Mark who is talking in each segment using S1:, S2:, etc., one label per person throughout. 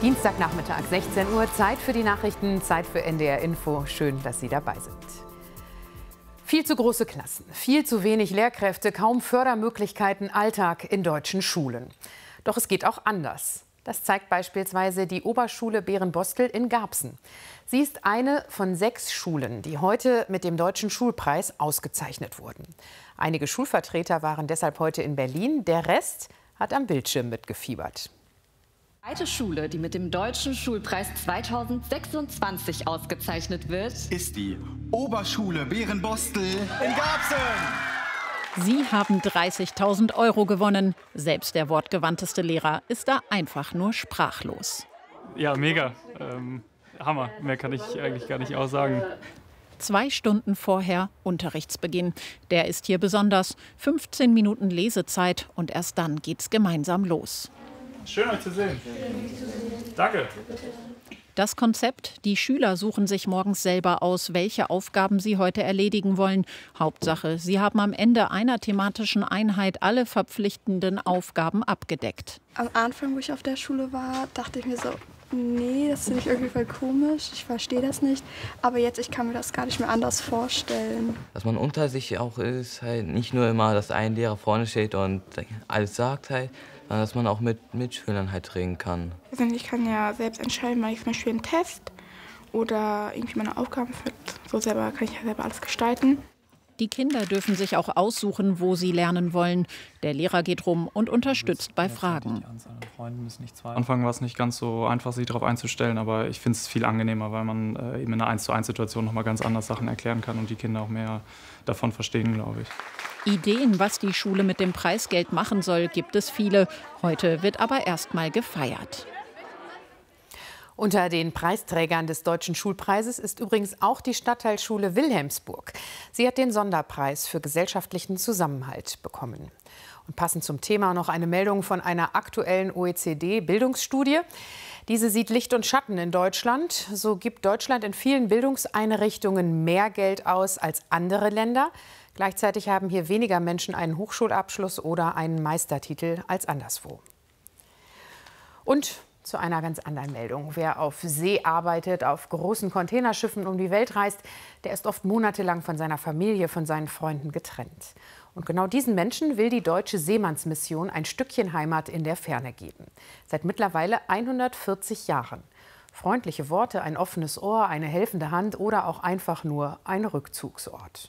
S1: Dienstagnachmittag, 16 Uhr, Zeit für die Nachrichten, Zeit für NDR Info. Schön, dass Sie dabei sind. Viel zu große Klassen, viel zu wenig Lehrkräfte, kaum Fördermöglichkeiten, Alltag in deutschen Schulen. Doch es geht auch anders. Das zeigt beispielsweise die Oberschule Berenbostel in Garbsen. Sie ist eine von 6 Schulen, die heute mit dem Deutschen Schulpreis ausgezeichnet wurden. Einige Schulvertreter waren deshalb heute in Berlin. Der Rest hat am Bildschirm mitgefiebert.
S2: Die zweite Schule, die mit dem Deutschen Schulpreis 2026 ausgezeichnet wird,
S3: ist die Oberschule Berenbostel in Garbsen.
S4: Sie haben 30.000 € gewonnen. Selbst der wortgewandteste Lehrer ist da einfach nur sprachlos.
S5: Ja, mega. Hammer. Mehr kann ich eigentlich gar nicht aussagen.
S4: 2 Stunden vorher Unterrichtsbeginn. Der ist hier besonders. 15 Minuten Lesezeit und erst dann geht's gemeinsam los.
S5: Schön, euch zu sehen. Danke.
S4: Das Konzept: Die Schüler suchen sich morgens selber aus, welche Aufgaben sie heute erledigen wollen. Hauptsache, sie haben am Ende einer thematischen Einheit alle verpflichtenden Aufgaben abgedeckt.
S6: Am Anfang, wo ich auf der Schule war, dachte ich mir so, nee, das finde ich irgendwie voll komisch, ich verstehe das nicht. Aber jetzt, ich kann mir das gar nicht mehr anders vorstellen.
S7: Dass man unter sich auch ist, halt nicht nur immer, dass ein Lehrer vorne steht und alles sagt halt, sondern dass man auch mit Mitschülern halt reden kann.
S6: Also ich kann ja selbst entscheiden, mache ich zum Beispiel einen Test oder irgendwie meine Aufgaben so selber, kann ich ja selber alles gestalten.
S4: Die Kinder dürfen sich auch aussuchen, wo sie lernen wollen. Der Lehrer geht rum und unterstützt bei Fragen.
S5: Am Anfang war es nicht ganz so einfach, sich darauf einzustellen, aber ich finde es viel angenehmer, weil man eben in einer 1:1-Situation noch mal ganz anders Sachen erklären kann und die Kinder auch mehr davon verstehen, glaube ich.
S4: Ideen, was die Schule mit dem Preisgeld machen soll, gibt es viele. Heute wird aber erst mal gefeiert.
S1: Unter den Preisträgern des Deutschen Schulpreises ist übrigens auch die Stadtteilschule Wilhelmsburg. Sie hat den Sonderpreis für gesellschaftlichen Zusammenhalt bekommen. Und passend zum Thema noch eine Meldung von einer aktuellen OECD-Bildungsstudie. Diese sieht Licht und Schatten in Deutschland. So gibt Deutschland in vielen Bildungseinrichtungen mehr Geld aus als andere Länder. Gleichzeitig haben hier weniger Menschen einen Hochschulabschluss oder einen Meistertitel als anderswo. Und zu einer ganz anderen Meldung. Wer auf See arbeitet, auf großen Containerschiffen um die Welt reist, der ist oft monatelang von seiner Familie, von seinen Freunden getrennt. Und genau diesen Menschen will die Deutsche Seemannsmission ein Stückchen Heimat in der Ferne geben. Seit mittlerweile 140 Jahren. Freundliche Worte, ein offenes Ohr, eine helfende Hand oder auch einfach nur ein Rückzugsort.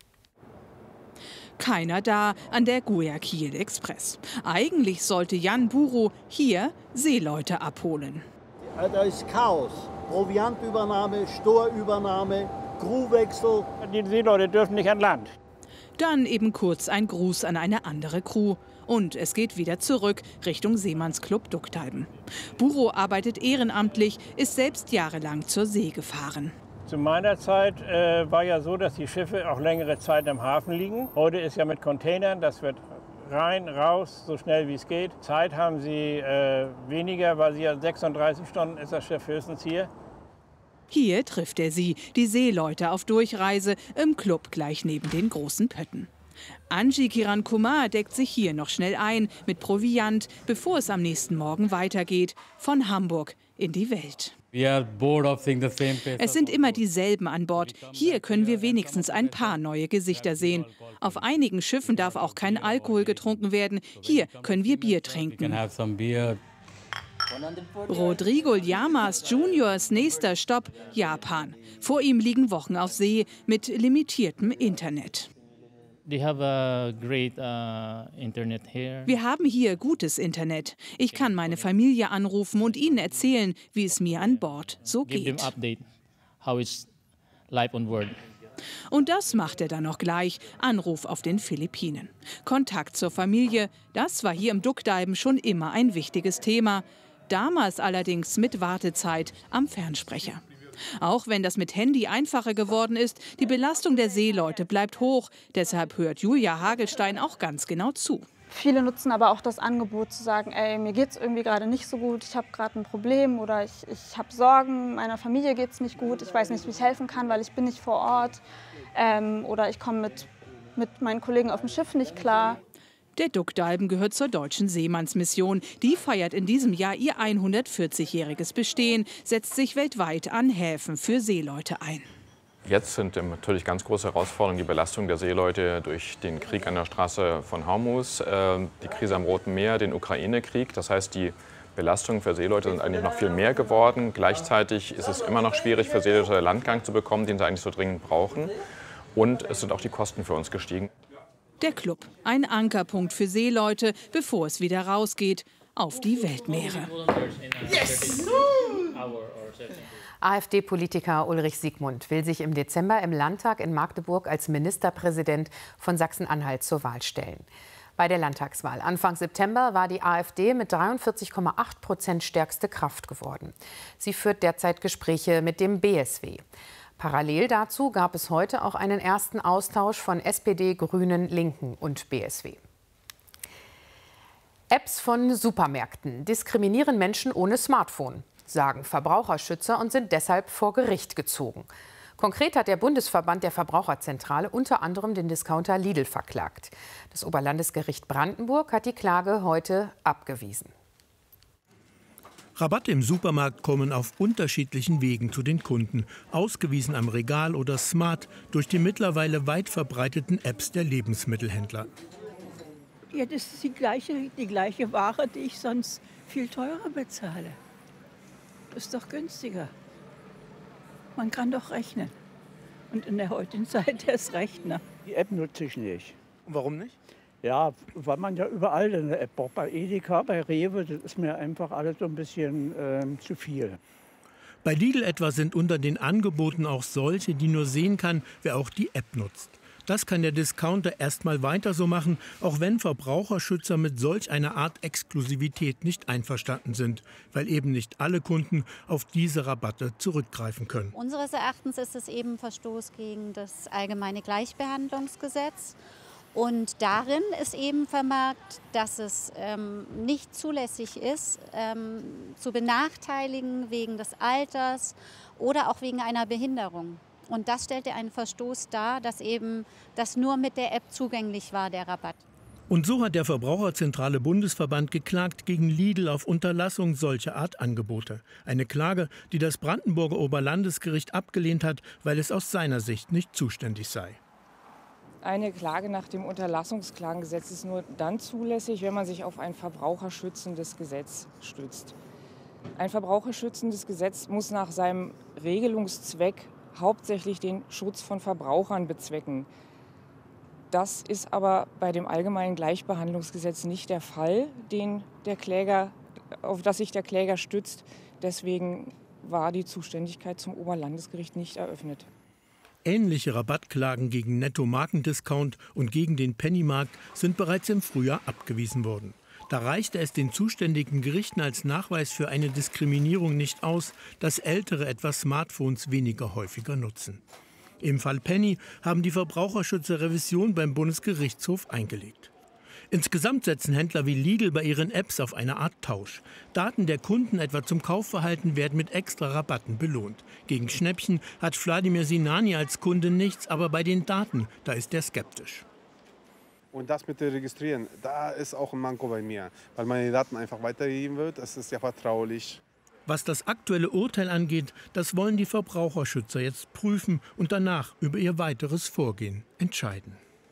S8: Keiner da an der Guayaquil Express. Eigentlich sollte Jan Buro hier Seeleute abholen.
S9: Da ist Chaos. Proviantübernahme, Storübernahme, Crewwechsel.
S10: Die Seeleute dürfen nicht an Land.
S8: Dann eben kurz ein Gruß an eine andere Crew. Und es geht wieder zurück Richtung Seemannsclub Duckdalben. Buro arbeitet ehrenamtlich, ist selbst jahrelang zur See gefahren.
S10: Zu meiner Zeit war ja so, dass die Schiffe auch längere Zeit im Hafen liegen. Heute ist ja mit Containern, das wird rein, raus, so schnell wie es geht. Zeit haben sie weniger, weil sie ja 36 Stunden ist das Schiff höchstens hier.
S8: Hier trifft er sie, die Seeleute auf Durchreise, im Club gleich neben den großen Pötten. Angie Kiran Kumar deckt sich hier noch schnell ein mit Proviant, bevor es am nächsten Morgen weitergeht, von Hamburg in die Welt. Es sind immer dieselben an Bord. Hier können wir wenigstens ein paar neue Gesichter sehen. Auf einigen Schiffen darf auch kein Alkohol getrunken werden. Hier können wir Bier trinken. Rodrigo Llamas Juniors nächster Stopp Japan. Vor ihm liegen Wochen auf See mit limitiertem Internet. Wir haben hier gutes Internet. Ich kann meine Familie anrufen und ihnen erzählen, wie es mir an Bord so geht. Und das macht er dann noch gleich. Anruf auf den Philippinen. Kontakt zur Familie, das war hier im Duckdalben schon immer ein wichtiges Thema. Damals allerdings mit Wartezeit am Fernsprecher. Auch wenn das mit Handy einfacher geworden ist, die Belastung der Seeleute bleibt hoch. Deshalb hört Julia Hagelstein auch ganz genau zu.
S11: Viele nutzen aber auch das Angebot zu sagen, ey, mir geht es irgendwie gerade nicht so gut, ich habe gerade ein Problem oder ich habe Sorgen, meiner Familie geht es nicht gut, ich weiß nicht, wie ich helfen kann, weil ich bin nicht vor Ort oder ich komme mit meinen Kollegen auf dem Schiff nicht klar.
S8: Der Duckdalben gehört zur Deutschen Seemannsmission. Die feiert in diesem Jahr ihr 140-jähriges Bestehen, setzt sich weltweit an Häfen für Seeleute ein.
S12: Jetzt sind natürlich ganz große Herausforderungen die Belastung der Seeleute durch den Krieg an der Straße von Hormuz, die Krise am Roten Meer, den Ukraine-Krieg. Das heißt, die Belastungen für Seeleute sind eigentlich noch viel mehr geworden. Gleichzeitig ist es immer noch schwierig für Seeleute Landgang zu bekommen, den sie eigentlich so dringend brauchen. Und es sind auch die Kosten für uns gestiegen.
S8: Der Club, ein Ankerpunkt für Seeleute, bevor es wieder rausgeht auf die Weltmeere.
S1: Yes! AfD-Politiker Ulrich Siegmund will sich im Dezember im Landtag in Magdeburg als Ministerpräsident von Sachsen-Anhalt zur Wahl stellen. Bei der Landtagswahl Anfang September war die AfD mit 43,8% stärkste Kraft geworden. Sie führt derzeit Gespräche mit dem BSW. Parallel dazu gab es heute auch einen ersten Austausch von SPD, Grünen, Linken und BSW. Apps von Supermärkten diskriminieren Menschen ohne Smartphone, sagen Verbraucherschützer und sind deshalb vor Gericht gezogen. Konkret hat der Bundesverband der Verbraucherzentrale unter anderem den Discounter Lidl verklagt. Das Oberlandesgericht Brandenburg hat die Klage heute abgewiesen.
S13: Rabatte im Supermarkt kommen auf unterschiedlichen Wegen zu den Kunden, ausgewiesen am Regal oder smart durch die mittlerweile weit verbreiteten Apps der Lebensmittelhändler.
S14: Ja, das ist die gleiche Ware, die ich sonst viel teurer bezahle. Das ist doch günstiger. Man kann doch rechnen. Und in der heutigen Zeit erst recht. Ne?
S15: Die App nutze ich nicht.
S13: Und warum nicht?
S15: Ja, weil man ja überall eine App braucht. Bei Edeka, bei Rewe, das ist mir einfach alles so ein bisschen zu viel.
S13: Bei Lidl etwa sind unter den Angeboten auch solche, die nur sehen kann, wer auch die App nutzt. Das kann der Discounter erstmal weiter so machen, auch wenn Verbraucherschützer mit solch einer Art Exklusivität nicht einverstanden sind, weil eben nicht alle Kunden auf diese Rabatte zurückgreifen können.
S16: Unseres Erachtens ist es eben Verstoß gegen das allgemeine Gleichbehandlungsgesetz. Und darin ist eben vermerkt, dass es nicht zulässig ist, zu benachteiligen wegen des Alters oder auch wegen einer Behinderung. Und das stellte einen Verstoß dar, dass eben das nur mit der App zugänglich war, der Rabatt.
S13: Und so hat der Verbraucherzentrale Bundesverband geklagt gegen Lidl auf Unterlassung solcher Art Angebote. Eine Klage, die das Brandenburger Oberlandesgericht abgelehnt hat, weil es aus seiner Sicht nicht zuständig sei.
S17: Eine Klage nach dem Unterlassungsklagengesetz ist nur dann zulässig, wenn man sich auf ein verbraucherschützendes Gesetz stützt. Ein verbraucherschützendes Gesetz muss nach seinem Regelungszweck hauptsächlich den Schutz von Verbrauchern bezwecken. Das ist aber bei dem allgemeinen Gleichbehandlungsgesetz nicht der Fall, auf das sich der Kläger stützt. Deswegen war die Zuständigkeit zum Oberlandesgericht nicht eröffnet.
S13: Ähnliche Rabattklagen gegen Netto-Markendiscount und gegen den Pennymarkt sind bereits im Frühjahr abgewiesen worden. Da reichte es den zuständigen Gerichten als Nachweis für eine Diskriminierung nicht aus, dass Ältere etwa Smartphones weniger häufiger nutzen. Im Fall Penny haben die Verbraucherschützer Revision beim Bundesgerichtshof eingelegt. Insgesamt setzen Händler wie Lidl bei ihren Apps auf eine Art Tausch. Daten der Kunden etwa zum Kaufverhalten werden mit extra Rabatten belohnt. Gegen Schnäppchen hat Wladimir Sinani als Kunde nichts, aber bei den Daten, da ist er skeptisch.
S18: Und das mit dem Registrieren, da ist auch ein Manko bei mir, weil meine Daten einfach weitergegeben wird. Das ist ja vertraulich.
S13: Was das aktuelle Urteil angeht, das wollen die Verbraucherschützer jetzt prüfen und danach über ihr weiteres Vorgehen entscheiden.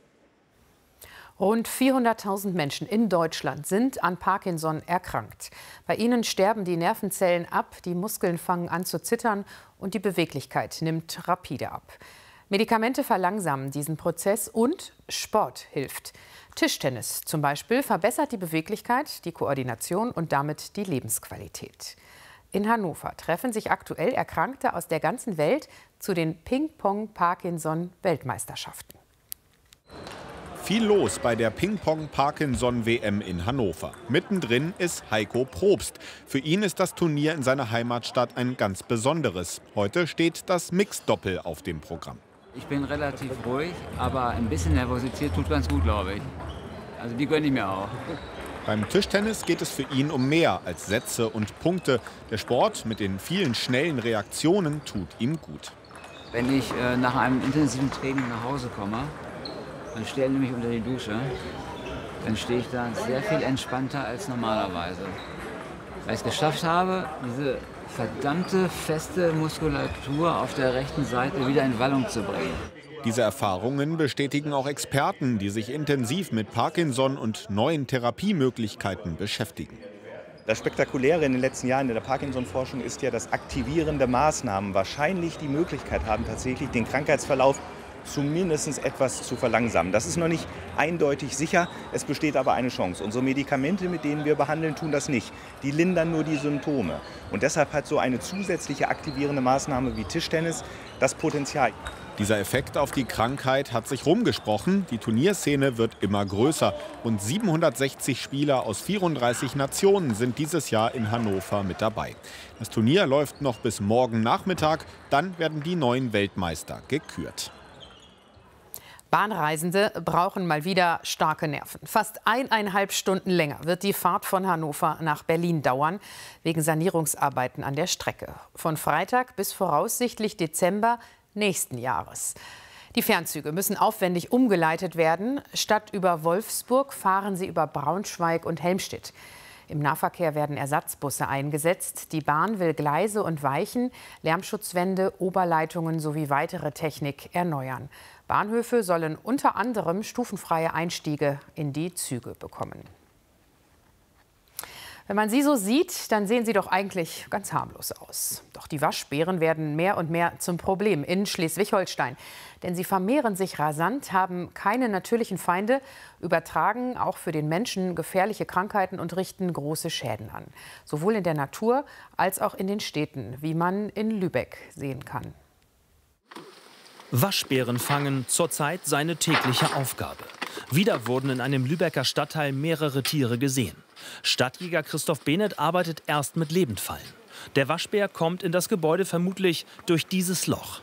S1: Rund 400.000 Menschen in Deutschland sind an Parkinson erkrankt. Bei ihnen sterben die Nervenzellen ab, die Muskeln fangen an zu zittern und die Beweglichkeit nimmt rapide ab. Medikamente verlangsamen diesen Prozess und Sport hilft. Tischtennis zum Beispiel verbessert die Beweglichkeit, die Koordination und damit die Lebensqualität. In Hannover treffen sich aktuell Erkrankte aus der ganzen Welt zu den Ping-Pong-Parkinson-Weltmeisterschaften.
S19: Viel los bei der Ping-Pong-Parkinson-WM in Hannover. Mittendrin ist Heiko Probst. Für ihn ist das Turnier in seiner Heimatstadt ein ganz besonderes. Heute steht das Mixed-Doppel auf dem Programm.
S20: Ich bin relativ ruhig, aber ein bisschen Nervosität tut ganz gut, glaube ich. Also die gönne ich mir auch.
S19: Beim Tischtennis geht es für ihn um mehr als Sätze und Punkte. Der Sport mit den vielen schnellen Reaktionen tut ihm gut.
S20: Wenn ich nach einem intensiven Training nach Hause komme, dann stelle ich mich unter die Dusche, dann stehe ich da sehr viel entspannter als normalerweise. Weil ich es geschafft habe, diese verdammte feste Muskulatur auf der rechten Seite wieder in Wallung zu bringen.
S19: Diese Erfahrungen bestätigen auch Experten, die sich intensiv mit Parkinson und neuen Therapiemöglichkeiten beschäftigen.
S21: Das Spektakuläre in den letzten Jahren in der Parkinson-Forschung ist ja, dass aktivierende Maßnahmen wahrscheinlich die Möglichkeit haben, tatsächlich den Krankheitsverlauf zumindest etwas zu verlangsamen. Das ist noch nicht eindeutig sicher, es besteht aber eine Chance. Unsere Medikamente, mit denen wir behandeln, tun das nicht. Die lindern nur die Symptome. Und deshalb hat so eine zusätzliche aktivierende Maßnahme wie Tischtennis das Potenzial.
S19: Dieser Effekt auf die Krankheit hat sich rumgesprochen. Die Turnierszene wird immer größer. Rund 760 Spieler aus 34 Nationen sind dieses Jahr in Hannover mit dabei. Das Turnier läuft noch bis morgen Nachmittag. Dann werden die neuen Weltmeister gekürt.
S1: Bahnreisende brauchen mal wieder starke Nerven. Fast 1,5 Stunden länger wird die Fahrt von Hannover nach Berlin dauern, wegen Sanierungsarbeiten an der Strecke. Von Freitag bis voraussichtlich Dezember nächsten Jahres. Die Fernzüge müssen aufwendig umgeleitet werden. Statt über Wolfsburg fahren sie über Braunschweig und Helmstedt. Im Nahverkehr werden Ersatzbusse eingesetzt. Die Bahn will Gleise und Weichen, Lärmschutzwände, Oberleitungen sowie weitere Technik erneuern. Bahnhöfe sollen unter anderem stufenfreie Einstiege in die Züge bekommen. Wenn man sie so sieht, dann sehen sie doch eigentlich ganz harmlos aus. Doch die Waschbären werden mehr und mehr zum Problem in Schleswig-Holstein. Denn sie vermehren sich rasant, haben keine natürlichen Feinde, übertragen auch für den Menschen gefährliche Krankheiten und richten große Schäden an. Sowohl in der Natur als auch in den Städten, wie man in Lübeck sehen kann.
S22: Waschbären fangen, zurzeit seine tägliche Aufgabe. Wieder wurden in einem Lübecker Stadtteil mehrere Tiere gesehen. Stadtjäger Christoph Behnert arbeitet erst mit Lebendfallen. Der Waschbär kommt in das Gebäude vermutlich durch dieses Loch.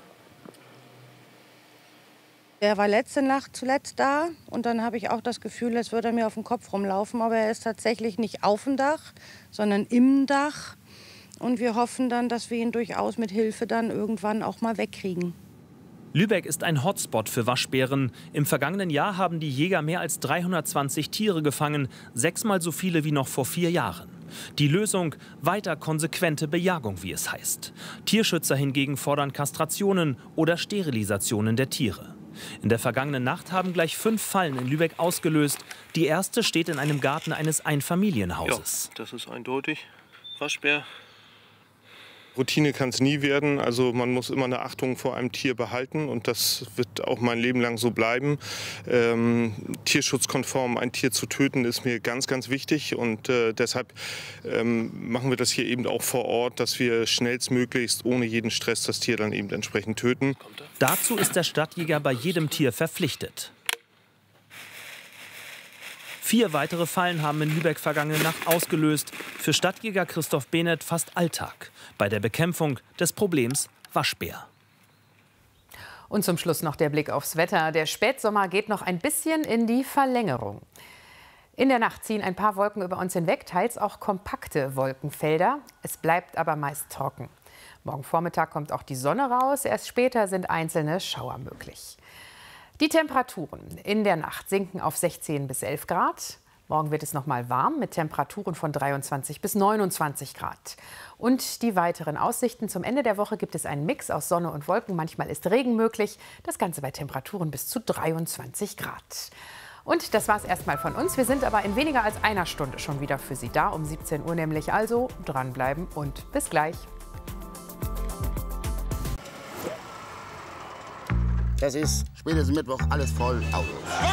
S23: Er war letzte Nacht zuletzt da und dann habe ich auch das Gefühl, als würde er mir auf dem Kopf rumlaufen. Aber er ist tatsächlich nicht auf dem Dach, sondern im Dach. Und wir hoffen dann, dass wir ihn durchaus mit Hilfe dann irgendwann auch mal wegkriegen.
S22: Lübeck ist ein Hotspot für Waschbären. Im vergangenen Jahr haben die Jäger mehr als 320 Tiere gefangen, 6-mal so viele wie noch vor 4 Jahren. Die Lösung: weiter konsequente Bejagung, wie es heißt. Tierschützer hingegen fordern Kastrationen oder Sterilisationen der Tiere. In der vergangenen Nacht haben gleich 5 Fallen in Lübeck ausgelöst. Die erste steht in einem Garten eines Einfamilienhauses.
S24: Ja, das ist eindeutig. Waschbär. Routine kann es nie werden, also man muss immer eine Achtung vor einem Tier behalten und das wird auch mein Leben lang so bleiben. Tierschutzkonform ein Tier zu töten ist mir ganz, ganz wichtig und deshalb machen wir das hier eben auch vor Ort, dass wir schnellstmöglichst ohne jeden Stress das Tier dann eben entsprechend töten.
S22: Dazu ist der Stadtjäger bei jedem Tier verpflichtet. 4 weitere Fallen haben in Lübeck vergangene Nacht ausgelöst. Für Stadtjäger Christoph Behnert fast Alltag bei der Bekämpfung des Problems Waschbär.
S1: Und zum Schluss noch der Blick aufs Wetter. Der Spätsommer geht noch ein bisschen in die Verlängerung. In der Nacht ziehen ein paar Wolken über uns hinweg, teils auch kompakte Wolkenfelder. Es bleibt aber meist trocken. Morgen Vormittag kommt auch die Sonne raus. Erst später sind einzelne Schauer möglich. Die Temperaturen in der Nacht sinken auf 16 bis 11 Grad. Morgen wird es noch mal warm mit Temperaturen von 23 bis 29 Grad. Und die weiteren Aussichten: zum Ende der Woche gibt es einen Mix aus Sonne und Wolken. Manchmal ist Regen möglich. Das Ganze bei Temperaturen bis zu 23 Grad. Und das war's erstmal von uns. Wir sind aber in weniger als einer Stunde schon wieder für Sie da, um 17 Uhr nämlich. Also dranbleiben und bis gleich.
S25: Das ist spätestens Mittwoch alles voll Autos.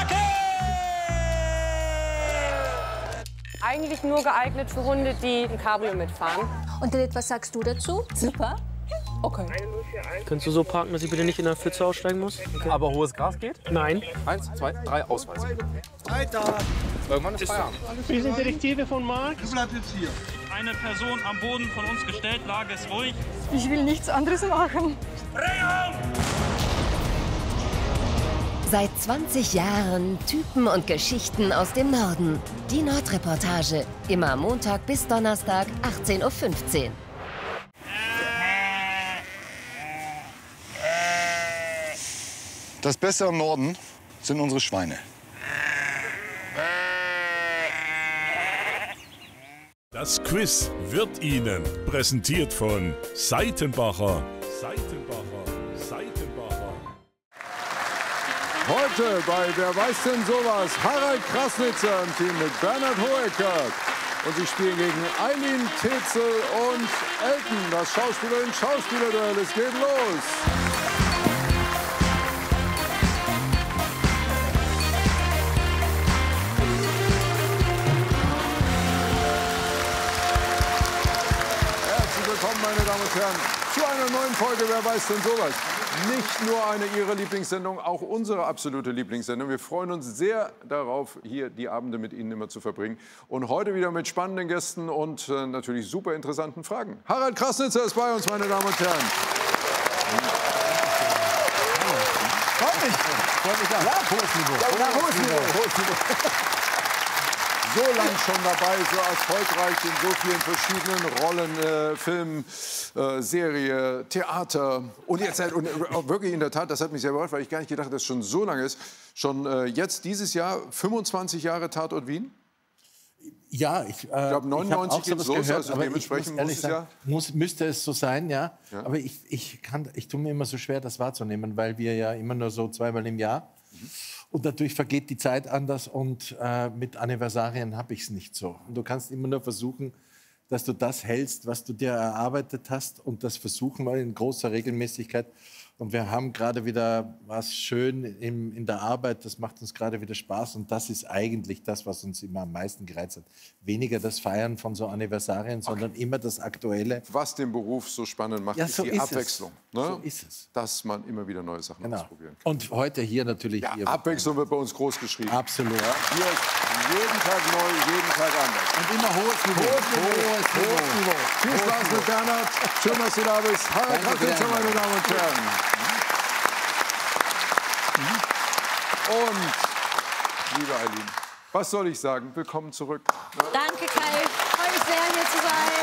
S26: Eigentlich nur geeignet für Hunde, die ein Cabrio mitfahren.
S27: Und Lilith, was sagst du dazu? Super.
S26: Okay.
S28: Könntest du so parken, dass ich bitte nicht in der Pfütze aussteigen muss? Okay.
S29: Aber hohes Gras geht?
S28: Nein.
S29: 1, 2, 3, Ausweis. Weiter! Irgendwann ist Feierabend.
S28: Wir sind Detektive von Marc.
S29: Du bleibst jetzt hier.
S28: Eine Person am Boden von uns gestellt, Lage ist ruhig.
S26: Ich will nichts anderes machen.
S30: Seit 20 Jahren Typen und Geschichten aus dem Norden. Die Nordreportage. Immer Montag bis Donnerstag, 18:15 Uhr.
S31: Das Beste am Norden sind unsere Schweine.
S2: Das Quiz wird Ihnen präsentiert von Seitenbacher.
S3: Heute bei Wer weiß denn sowas? Harald Krasnitzer im Team mit Bernhard Hoeker. Und sie spielen gegen Eileen Tetzel und Elton. Das Schauspielerin-Schauspieler-Duell. Es geht los. Willkommen, meine Damen und Herren, zu einer neuen Folge Wer weiß denn sowas? Nicht nur eine Ihrer Lieblingssendung, auch unsere absolute Lieblingssendung. Wir freuen uns sehr darauf, hier die Abende mit Ihnen immer zu verbringen. Und heute wieder mit spannenden Gästen und natürlich super interessanten Fragen. Harald Krasnitzer ist bei uns, meine Damen und Herren. So lang schon dabei, so erfolgreich in so vielen verschiedenen Rollen, Film, Serie, Theater. Und jetzt und wirklich in der Tat, das hat mich sehr überrascht, weil ich gar nicht gedacht habe, dass es schon so lange ist. Schon jetzt dieses Jahr 25 Jahre Tatort Wien?
S4: Ja, ich
S3: glaube 99
S4: geht
S3: es los,
S4: gehört,
S3: also
S4: aber
S3: dementsprechend
S4: muss es
S3: sagen,
S4: müsste es so sein, ja. Aber ich tue mir immer so schwer, das wahrzunehmen, weil wir ja immer nur so zweimal im Jahr. Und natürlich vergeht die Zeit anders und mit Anniversarien habe ich es nicht so. Und du kannst immer nur versuchen, dass du das hältst, was du dir erarbeitet hast und das versuchen wir in großer Regelmäßigkeit. Und wir haben gerade wieder was schön in der Arbeit, das macht uns gerade wieder Spaß und das ist eigentlich das, was uns immer am meisten gereizt hat. Weniger das Feiern von so Anniversarien, sondern immer das Aktuelle.
S3: Was den Beruf so spannend macht,
S4: Ja,
S3: ist
S4: so
S3: die
S4: ist
S3: Abwechslung.
S4: es.
S3: Ne?
S4: So ist es.
S3: Dass man immer wieder neue Sachen ausprobieren kann.
S4: Und heute hier natürlich.
S3: Ja,
S4: hier
S3: Abwechslung wird bei uns groß geschrieben.
S4: Absolut.
S3: Ja, hier ist jeden Tag neu, jeden Tag anders.
S4: Und immer hohes Niveau.
S3: Hohes Niveau. Viel Spaß mit Bernhard. Schön, dass du da bist. Harald Krasnitzer, meine Damen und Herren. Und, liebe Eileen, was soll ich sagen? Willkommen zurück.
S27: Danke, Kai. Freue mich sehr, hier zu sein.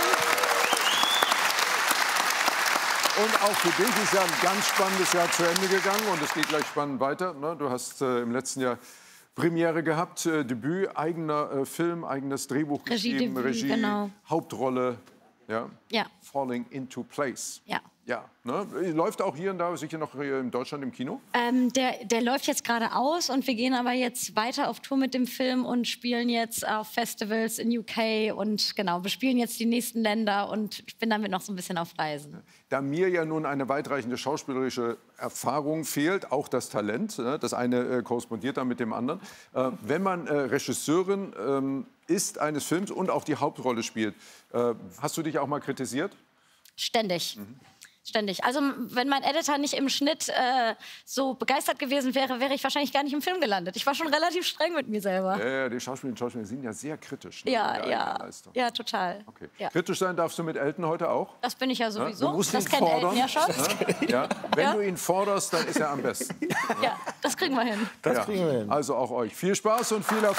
S3: Und auch für dich ist ja ein ganz spannendes Jahr zu Ende gegangen und es geht gleich spannend weiter. Ne? Du hast im letzten Jahr Premiere gehabt, Debüt, eigener Film, eigenes Drehbuch geschrieben, Regie,
S27: genau.
S3: Hauptrolle, ja?
S27: Ja.
S3: Falling into Place.
S27: Ja.
S3: Ja, ne? Läuft auch hier und da, sicher noch hier in Deutschland im Kino?
S27: Der läuft jetzt gerade aus und wir gehen aber jetzt weiter auf Tour mit dem Film und spielen jetzt auf Festivals in UK und genau, bespielen jetzt die nächsten Länder und ich bin damit noch so ein bisschen auf Reisen.
S3: Da mir ja nun eine weitreichende schauspielerische Erfahrung fehlt, auch das Talent, ne? Das eine korrespondiert dann mit dem anderen. Wenn man Regisseurin ist eines Films und auch die Hauptrolle spielt, hast du dich auch mal kritisiert?
S27: Ständig. Ständig. Also wenn mein Editor nicht im Schnitt so begeistert gewesen wäre, wäre ich wahrscheinlich gar nicht im Film gelandet. Ich war schon relativ streng mit mir selber.
S3: Ja, die Schauspielerinnen und Schauspieler sind ja sehr kritisch. Ne?
S27: Ja, total.
S3: Okay.
S27: Ja.
S3: Kritisch sein darfst du mit Elton heute auch?
S27: Das bin ich ja sowieso.
S3: Du musst
S27: das
S3: ihn
S27: kennt
S3: fordern.
S27: Elton ja schon.
S3: Ja? Wenn du ihn forderst, dann ist er am besten.
S27: Ja, das kriegen wir hin.
S3: Das kriegen wir hin. Also auch euch viel Spaß und viel Erfolg.